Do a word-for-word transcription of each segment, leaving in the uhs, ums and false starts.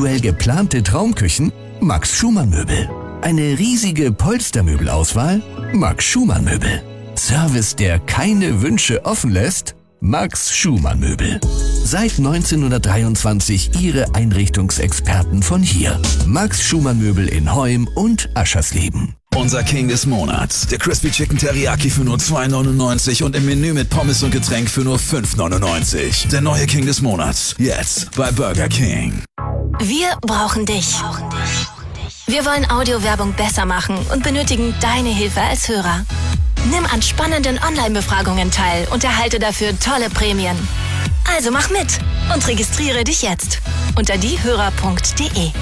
individuell geplante Traumküchen? Max Schumann Möbel. Eine riesige Polstermöbelauswahl? Max Schumann Möbel. Service, der keine Wünsche offen lässt? Max Schumann Möbel. Seit neunzehnhundertdreiundzwanzig Ihre Einrichtungsexperten von hier. Max Schumann Möbel in Heum und Aschersleben. Unser King des Monats. Der Crispy Chicken Teriyaki für nur zwei neunundneunzig und im Menü mit Pommes und Getränk für nur fünf neunundneunzig. Der neue King des Monats. Jetzt bei Burger King. Wir brauchen dich. Wir wollen Audiowerbung besser machen und benötigen deine Hilfe als Hörer. Nimm an spannenden Online-Befragungen teil und erhalte dafür tolle Prämien. Also mach mit und registriere dich jetzt unter diehörer punkt de.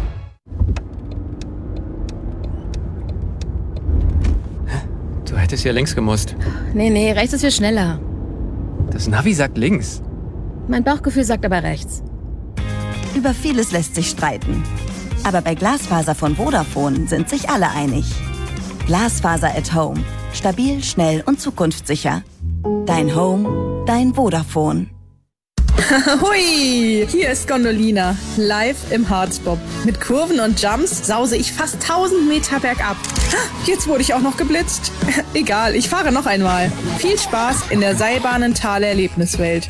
Du hättest ja links gemusst. Nee, nee, rechts ist viel schneller. Das Navi sagt links. Mein Bauchgefühl sagt aber rechts. Über vieles lässt sich streiten. Aber bei Glasfaser von Vodafone sind sich alle einig. Glasfaser at Home. Stabil, schnell und zukunftssicher. Dein Home, dein Vodafone. Hui, hier ist Gondolina, live im Harzbob. Mit Kurven und Jumps sause ich fast tausend Meter bergab. Jetzt wurde ich auch noch geblitzt. Egal, ich fahre noch einmal. Viel Spaß in der Seilbahnentaler Erlebniswelt.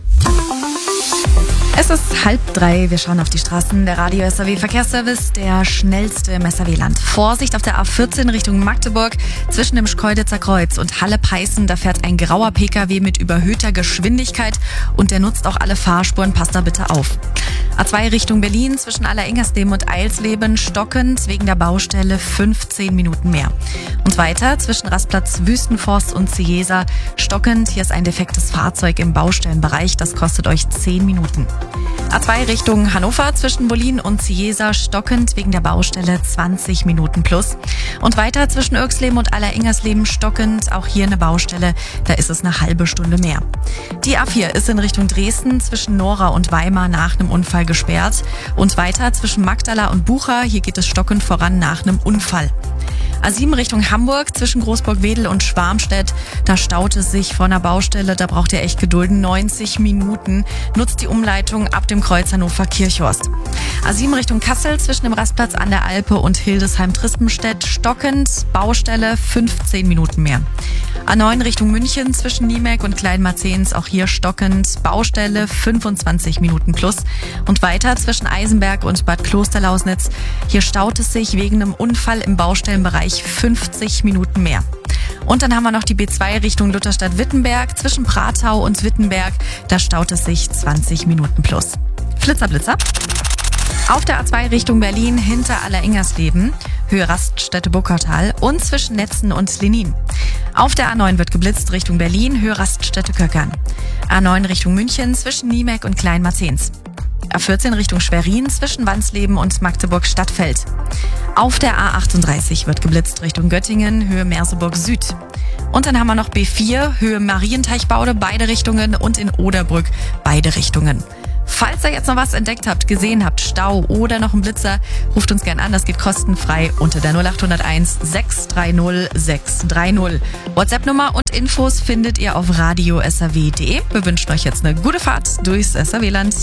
Es ist halb drei, wir schauen auf die Straßen. Der Radio S R W Verkehrsservice, der schnellste im S R W-Land. Vorsicht auf der A vierzehn Richtung Magdeburg. Zwischen dem Schkeuditzer Kreuz und Halle-Peißen, da fährt ein grauer Pkw mit überhöhter Geschwindigkeit und der nutzt auch alle Fahrspuren. Passt da bitte auf. A zwei Richtung Berlin, zwischen Allerengersleben und Eilsleben stockend, wegen der Baustelle fünfzehn Minuten mehr. Und weiter zwischen Rastplatz Wüstenforst und Ciesa stockend. Hier ist ein defektes Fahrzeug im Baustellenbereich, das kostet euch zehn Minuten. A zwei Richtung Hannover, zwischen Bolin und Ciesa stockend, wegen der Baustelle zwanzig Minuten plus. Und weiter zwischen Irxleben und Allerengersleben stockend, auch hier eine Baustelle, da ist es eine halbe Stunde mehr. Die A vier ist in Richtung Dresden, zwischen Nora und Weimar nach einem Unfall gesperrt. Und weiter zwischen Magdala und Bucha, hier geht es stockend voran nach einem Unfall. A sieben Richtung Hamburg, zwischen Großburg-Wedel und Schwarmstedt, da staut es sich vor einer Baustelle, da braucht ihr echt Geduld, neunzig Minuten. Nutzt die Umleitung ab dem Kreuz Hannover-Kirchhorst. A sieben Richtung Kassel, zwischen dem Rastplatz an der Alpe und Hildesheim-Tristenstedt stockend, Baustelle fünfzehn Minuten mehr. A neun Richtung München, zwischen Niemek und Kleinmarzens, auch hier stockend, Baustelle fünfundzwanzig Minuten plus. Und weiter zwischen Eisenberg und Bad Klosterlausnitz, hier staut es sich wegen einem Unfall im Baustellenbereich fünfzig Minuten mehr. Und dann haben wir noch die B zwei Richtung Lutherstadt-Wittenberg, zwischen Pratau und Wittenberg, da staut es sich zwanzig Minuten plus. Flitzer, Blitzer. Auf der A zwei Richtung Berlin hinter Allerengersleben, Höhe Raststätte-Burgkartal und zwischen Netzen und Lenin. Auf der A neun wird geblitzt Richtung Berlin, Höhe Raststätte-Köckern. A neun Richtung München zwischen Niemek und Kleinmarzens. A vierzehn Richtung Schwerin zwischen Wansleben und Magdeburg-Stadtfeld. Auf der A achtunddreißig wird geblitzt Richtung Göttingen, Höhe Merseburg Süd. Und dann haben wir noch B vier, Höhe Marienteichbaude, beide Richtungen und in Oderbrück, beide Richtungen. Falls ihr jetzt noch was entdeckt habt, gesehen habt, Stau oder noch einen Blitzer, ruft uns gern an, das geht kostenfrei unter der null acht null eins sechs drei null sechs drei null. WhatsApp-Nummer und Infos findet ihr auf radio s r w punkt de. Wir wünschen euch jetzt eine gute Fahrt durchs S R W-Land.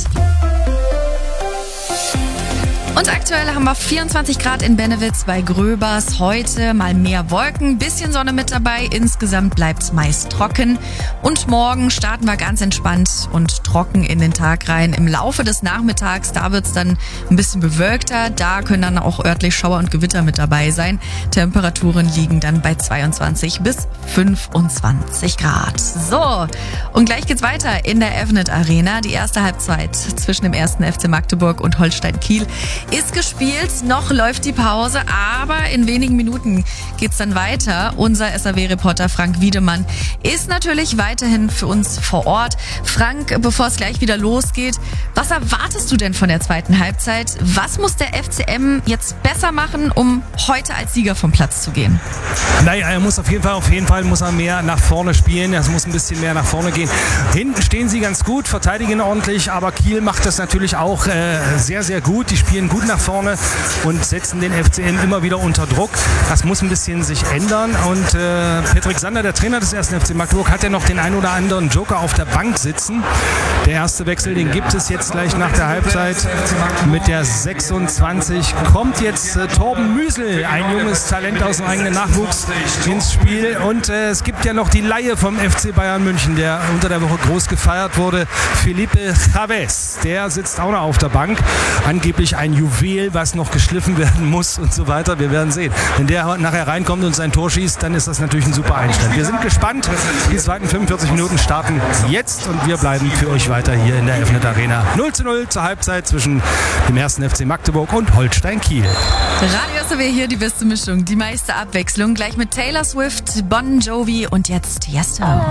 Und aktuell haben wir vierundzwanzig Grad in Bennewitz bei Gröbers. Heute mal mehr Wolken, bisschen Sonne mit dabei. Insgesamt bleibt's meist trocken. Und morgen starten wir ganz entspannt und trocken in den Tag rein. Im Laufe des Nachmittags, da wird's dann ein bisschen bewölkter. Da können dann auch örtlich Schauer und Gewitter mit dabei sein. Temperaturen liegen dann bei zweiundzwanzig bis fünfundzwanzig Grad. So, und gleich geht's weiter in der Evnet Arena. Die erste Halbzeit zwischen dem ersten F C Magdeburg und Holstein Kiel ist gespielt, noch läuft die Pause, aber in wenigen Minuten geht's dann weiter. Unser S R W-Reporter Frank Wiedemann ist natürlich weiterhin für uns vor Ort. Frank, bevor es gleich wieder losgeht, was erwartest du denn von der zweiten Halbzeit? Was muss der F C M jetzt besser machen, um heute als Sieger vom Platz zu gehen? Naja, er muss auf jeden Fall, auf jeden Fall muss er mehr nach vorne spielen. Er muss ein bisschen mehr nach vorne gehen. Hinten stehen sie ganz gut, verteidigen ordentlich, aber Kiel macht das natürlich auch äh, sehr, sehr gut. Die spielen spielen gut nach vorne und setzen den F C M immer wieder unter Druck. Das muss ein bisschen sich ändern. Und äh, Patrick Sander, der Trainer des ersten F C Magdeburg, hat ja noch den ein oder anderen Joker auf der Bank sitzen. Der erste Wechsel, den gibt es jetzt gleich nach der Halbzeit. Mit der sechsundzwanzig kommt jetzt äh, Torben Müsel, ein junges Talent aus dem eigenen Nachwuchs, ins Spiel. Und äh, es gibt ja noch die Leihe vom F C Bayern München, der unter der Woche groß gefeiert wurde. Felipe Chavez, der sitzt auch noch auf der Bank. Angeblich ein Juwel, was noch geschliffen werden muss und so weiter. Wir werden sehen. Wenn der nachher reinkommt und sein Tor schießt, dann ist das natürlich ein super Einstand. Wir sind gespannt. Die zweiten fünfundvierzig Minuten starten jetzt und wir bleiben für euch weiter hier in der Eröffnet Arena. null zu null zur Halbzeit zwischen dem ersten F C Magdeburg und Holstein Kiel. Radio S R W hier, die beste Mischung, die meiste Abwechslung. Gleich mit Taylor Swift, Bon Jovi und jetzt Yesterday.